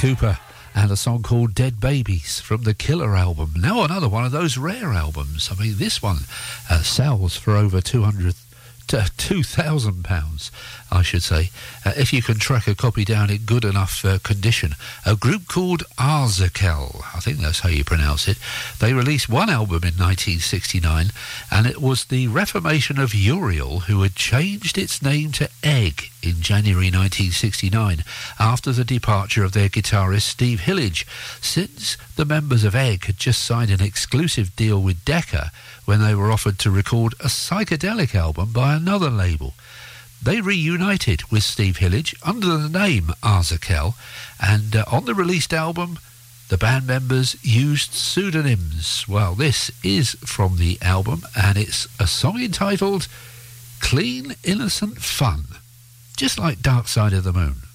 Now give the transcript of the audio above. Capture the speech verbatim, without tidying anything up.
Cooper and a song called Dead Babies from the Killer album. Now another one of those rare albums. I mean, this one uh, sells for over two hundred, two thousand pounds, I should say, uh, if you can track a copy down in good enough uh, condition. A group called Arzakel, I think that's how you pronounce it. They released one album in nineteen sixty-nine, and it was the reformation of Uriel, who had changed its name to Egg in January nineteen sixty-nine, after the departure of their guitarist Steve Hillage, since the members of Egg had just signed an exclusive deal with Decca when they were offered to record a psychedelic album by another label. They reunited with Steve Hillage under the name Arzakel, and uh, on the released album, the band members used pseudonyms. Well, this is from the album, and it's a song entitled Clean Innocent Fun, just like Dark Side of the Moon.